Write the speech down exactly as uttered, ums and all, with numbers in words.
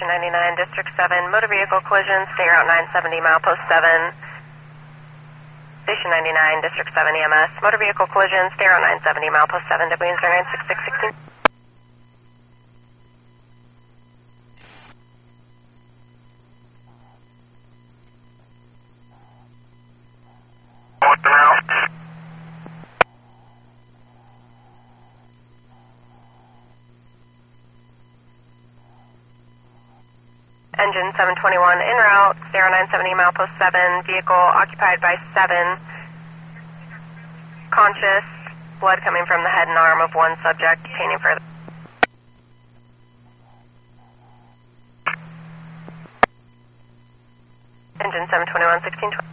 Station ninety-nine, District seven, motor vehicle collision, stay route nine seventy, milepost seven. Station ninety-nine, District seven E M S, motor vehicle collision, stay route nine seventy, milepost seven, W zero nine six six one six. Engine seven twenty-one en route, zero nine seventy, milepost seven, vehicle occupied by seven, conscious, blood coming from the head and arm of one subject, painting further. Engine seven twenty-one, sixteen twenty.